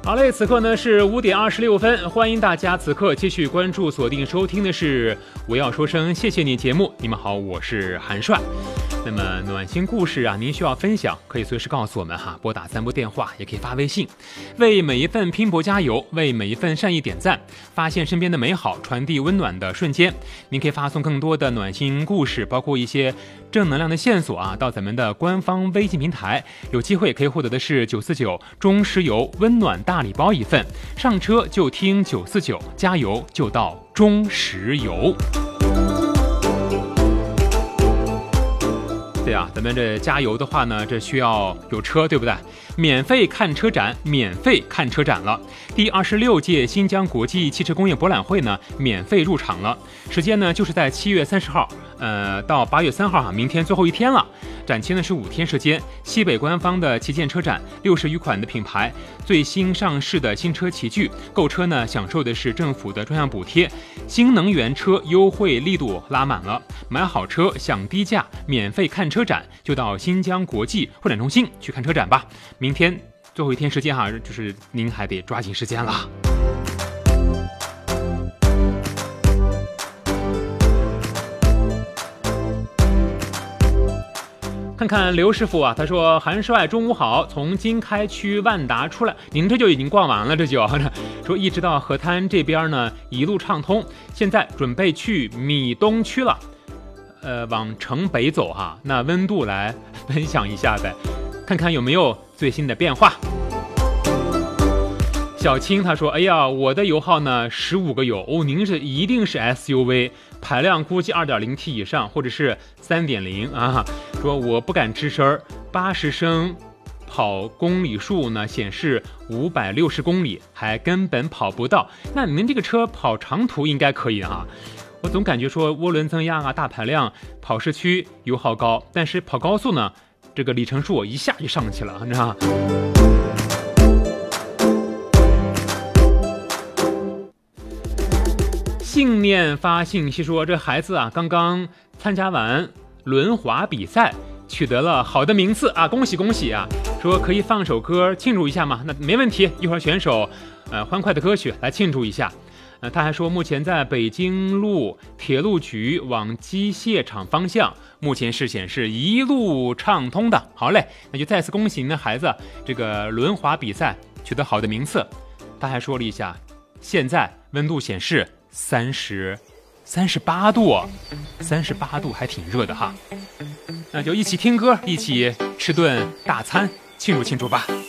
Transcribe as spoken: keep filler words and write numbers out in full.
好嘞，此刻呢是五点二十六分，欢迎大家此刻继续关注、锁定收听的是我要说声谢谢你节目。你们好，我是韩帅。那么暖心故事啊，您需要分享，可以随时告诉我们哈，拨打三部电话，也可以发微信，为每一份拼搏加油，为每一份善意点赞，发现身边的美好，传递温暖的瞬间。您可以发送更多的暖心故事，包括一些正能量的线索啊，到咱们的官方微信平台，有机会可以获得的是九四九中石油温暖大礼包一份，上车就听九四九，加油就到中石油。对啊，咱们这加油的话呢，这需要有车，对不对？免费看车展，免费看车展了。第二十六届新疆国际汽车工业博览会呢，免费入场了。时间呢，就是在七月三十号，呃，到八月三号哈，明天最后一天了。展期呢是五天时间。西北官方的旗舰车展，六十余款的品牌，最新上市的新车齐聚。购车呢，享受的是政府的专项补贴，新能源车优惠力度拉满了。买好车享低价，免费看车展，就到新疆国际会展中心去看车展吧。明天最后一天时间哈，就是您还得抓紧时间了。看看刘师傅啊，他说韩帅中午好，从经开区万达出来，您这就已经逛完了，这就说一直到河滩这边呢一路畅通，现在准备去米东区了，呃，往城北走哈，那温度来分享一下呗，看看有没有最新的变化。小青他说，哎呀，我的油耗呢十五个油哦，您是一定是 S U V， 排量估计 二点零 T 以上或者是 三点零 啊，说我不敢吱声，八十升跑公里数呢显示五百六十公里，还根本跑不到。那您这个车跑长途应该可以啊，我总感觉说涡轮增压啊，大排量跑市区油耗高，但是跑高速呢，这个里程数一下就上去了，你知道吗？信念发信息说，这孩子啊刚刚参加完轮滑比赛，取得了好的名次啊，恭喜恭喜啊！说可以放首歌庆祝一下吗？那没问题，一会儿选首呃欢快的歌曲来庆祝一下。呃，他还说目前在北京路铁路局往机械厂方向，目前是显示一路畅通的。好嘞，那就再次恭喜您的孩子这个轮滑比赛取得好的名次。他还说了一下，现在温度显示三十三十八度，三十八度还挺热的哈。那就一起听歌，一起吃顿大餐，庆祝庆祝吧。